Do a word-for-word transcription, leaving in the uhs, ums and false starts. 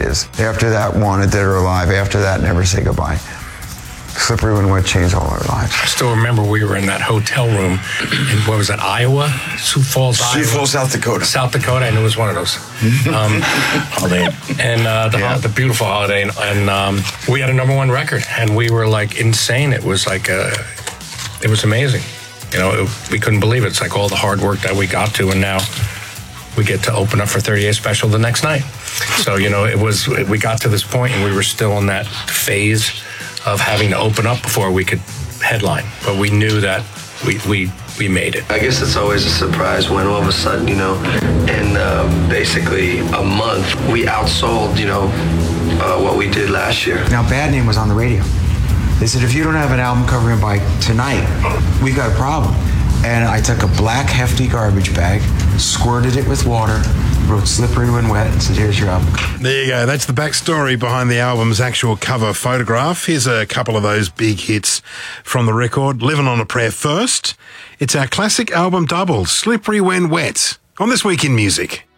is. After that, Wanted, Dead or Alive. After that, Never Say Goodbye. Slippery When Wet changed all our lives. I still remember we were in that hotel room in, what was that, Iowa? Sioux Falls, Sioux Iowa. Falls, South Dakota. South Dakota, I knew it was one of those. Um, holiday. And uh, the, Yeah. the beautiful Holiday. And, and um, we had a number one record, and we were like insane. It was like, a, it was amazing. You know, it, we couldn't believe it. It's like all the hard work that we got to, and now we get to open up for thirty-eight Special the next night. So, you know, it was, we got to this point, and we were still in that phase of having to open up before we could headline. But we knew that we we, we made it. I guess it's always a surprise when all of a sudden, you know, in uh, basically a month, we outsold, you know, uh, what we did last year. Now, Bad Name was on the radio. They said, if you don't have an album covering by tonight, we've got a problem. And I took a black, hefty garbage bag, squirted it with water, wrote Slippery When Wet, and said, here's your album. There you go. That's the backstory behind the album's actual cover photograph. Here's a couple of those big hits from the record. Living on a Prayer first. It's our classic album double, Slippery When Wet, on This Week in Music.